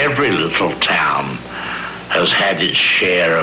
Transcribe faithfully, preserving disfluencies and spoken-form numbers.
every little town has had its share of